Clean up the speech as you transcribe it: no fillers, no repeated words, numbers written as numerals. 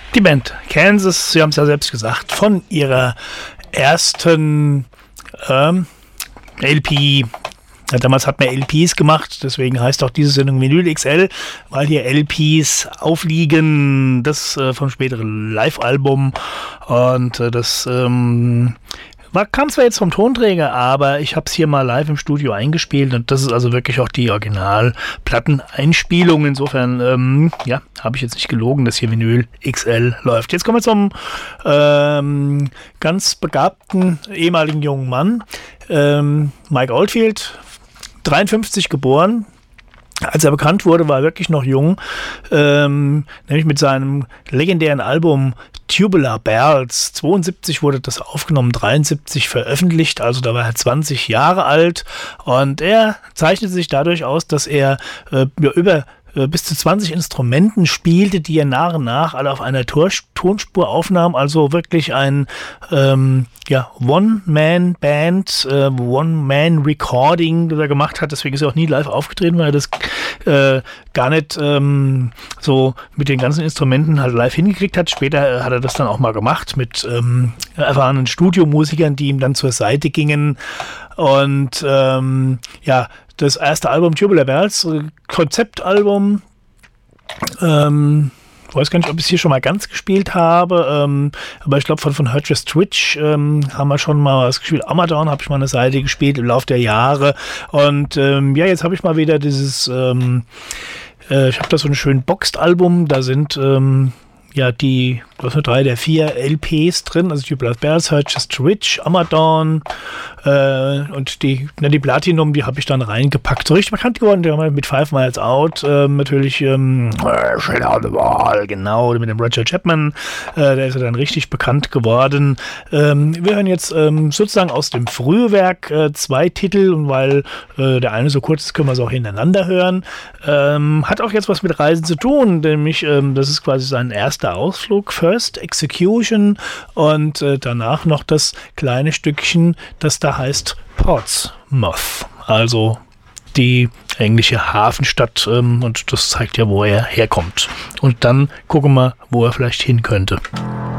Die Band Kansas, Sie haben es ja selbst gesagt, von ihrer ersten LP. Ja, damals hat man LPs gemacht, deswegen heißt auch diese Sendung Vinyl XL, weil hier LPs aufliegen, das vom späteren Live-Album, und das kam zwar jetzt vom Tonträger, aber ich habe es hier mal live im Studio eingespielt, und das ist also wirklich auch die Original-Platteneinspielung. Insofern, habe ich jetzt nicht gelogen, dass hier Vinyl XL läuft. Jetzt kommen wir zum ganz begabten ehemaligen jungen Mann, Mike Oldfield, 53 geboren. Als er bekannt wurde, war er wirklich noch jung, nämlich mit seinem legendären Album Tubular Bells. 72 wurde das aufgenommen, 73 veröffentlicht, also da war er 20 Jahre alt, und er zeichnete sich dadurch aus, dass er über bis zu 20 Instrumenten spielte, die er nach und nach alle auf einer Tonspur aufnahm, also wirklich ein One-Man-Band, One-Man-Recording, das er gemacht hat. Deswegen ist er auch nie live aufgetreten, weil er das gar nicht so mit den ganzen Instrumenten halt live hingekriegt hat. Später hat er das dann auch mal gemacht mit erfahrenen Studiomusikern, die ihm dann zur Seite gingen. Und das erste Album Tubular Bells, Konzeptalbum, ich weiß gar nicht, ob ich es hier schon mal ganz gespielt habe, aber ich glaube von Hurtress Twitch haben wir schon mal was gespielt. Amadon habe ich mal eine Seite gespielt im Laufe der Jahre, und jetzt habe ich mal wieder dieses, ich habe da so ein schönes Boxed-Album, da sind die 3 der 4 LPs drin, also Tubular Bells, Hurtress Twitch, Amadon, und die Platinum, die habe ich dann reingepackt. So richtig bekannt geworden, die haben wir mit Five Miles Out, natürlich Shell Out the Wall, genau, mit dem Roger Chapman, der ist ja dann richtig bekannt geworden. Wir hören jetzt sozusagen aus dem Frühwerk 2 Titel, und weil der eine so kurz ist, können wir es auch hintereinander hören. Hat auch jetzt was mit Reisen zu tun, nämlich das ist quasi sein erster Ausflug, First Execution, und danach noch das kleine Stückchen, das da heißt Portsmouth, also die englische Hafenstadt, und das zeigt ja, wo er herkommt. Und dann gucken wir, wo er vielleicht hin könnte.